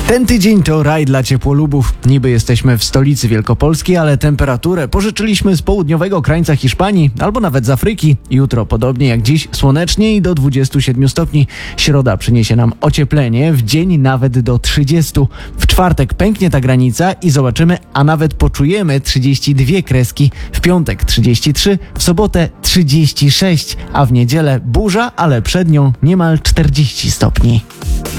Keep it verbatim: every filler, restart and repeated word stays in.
Ten tydzień to raj dla ciepłolubów. Niby jesteśmy w stolicy Wielkopolski, ale temperaturę pożyczyliśmy z południowego krańca Hiszpanii albo nawet z Afryki. Jutro, podobnie jak dziś, słonecznie i do dwudziestu siedmiu stopni. Środa przyniesie nam ocieplenie, w dzień nawet do trzydziestu. W czwartek pęknie ta granica i zobaczymy, a nawet poczujemy trzydzieści dwie kreski. W piątek trzydzieści trzy, w sobotę trzydzieści sześć, a w niedzielę burza, ale przed nią niemal czterdzieści stopni.